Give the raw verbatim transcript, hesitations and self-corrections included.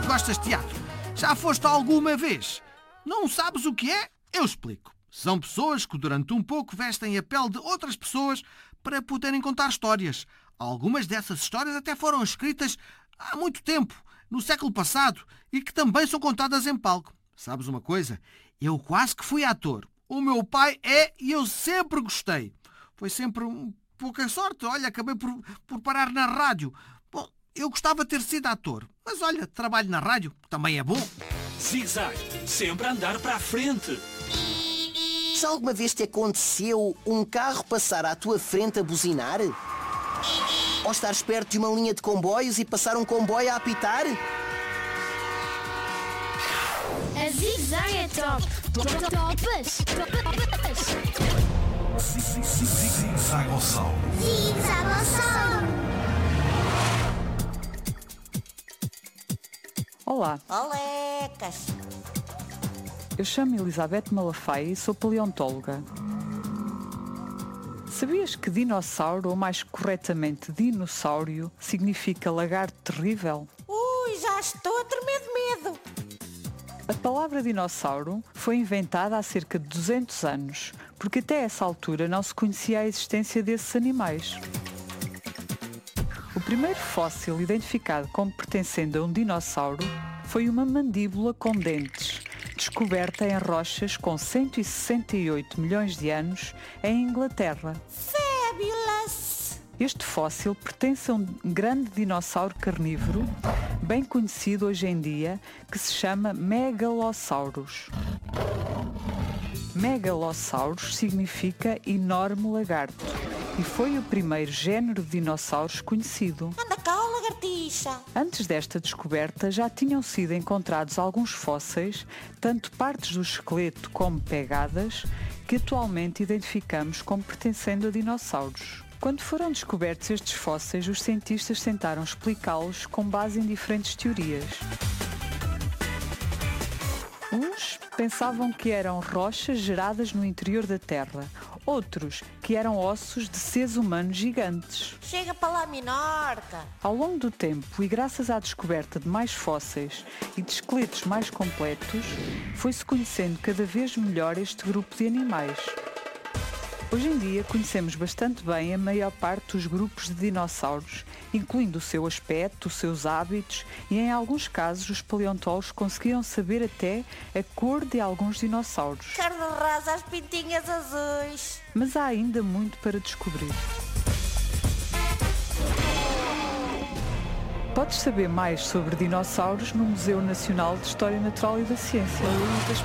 que gostas de teatro. Já foste alguma vez? Não sabes o que é? Eu explico. São pessoas que durante um pouco vestem a pele de outras pessoas para poderem contar histórias. Algumas dessas histórias até foram escritas há muito tempo, no século passado, e que também são contadas em palco. Sabes uma coisa? Eu quase que fui ator. O meu pai é e eu sempre gostei. Foi sempre um pouca sorte. Olha, acabei por, por parar na rádio. Bom, eu gostava de ter sido ator. Mas olha, trabalho na rádio, também é bom. Zig-zag, sempre a andar para a frente. Já alguma vez te aconteceu um carro passar à tua frente a buzinar? Ou estares perto de uma linha de comboios e passar um comboio a apitar? A Zig-Zag é top! Topas! Topas! Zig-Zagossauro. Zig-Zagossauro! Olá, Olecas! eu chamo-me Elizabeth Malafaia e sou paleontóloga. Sabias que dinossauro, ou mais corretamente dinossáuro, significa lagarto terrível? Ui, já estou a tremer de medo! A palavra dinossauro foi inventada há cerca de duzentos anos, porque até essa altura não se conhecia a existência desses animais. O primeiro fóssil identificado como pertencendo a um dinossauro foi uma mandíbula com dentes, descoberta em rochas com cento e sessenta e oito milhões de anos em Inglaterra. Fabulous! Este fóssil pertence a um grande dinossauro carnívoro, bem conhecido hoje em dia, que se chama Megalosaurus. Megalosaurus significa enorme lagarto e foi o primeiro género de dinossauros conhecido. Anda cá, ó lagartixa! Antes desta descoberta já tinham sido encontrados alguns fósseis, tanto partes do esqueleto como pegadas, que atualmente identificamos como pertencendo a dinossauros. Quando foram descobertos estes fósseis, os cientistas tentaram explicá-los com base em diferentes teorias. Uns pensavam que eram rochas geradas no interior da Terra, outros que eram ossos de seres humanos gigantes. Chega para lá, Minorca! Ao longo do tempo e graças à descoberta de mais fósseis e de esqueletos mais completos, foi-se conhecendo cada vez melhor este grupo de animais. Hoje em dia conhecemos bastante bem a maior parte dos grupos de dinossauros, incluindo o seu aspecto, os seus hábitos e, em alguns casos, os paleontólogos conseguiram saber até a cor de alguns dinossauros. Carne rasa às pintinhas azuis! Mas há ainda muito para descobrir. Podes saber mais sobre dinossauros no Museu Nacional de História Natural e da Ciência. Muitas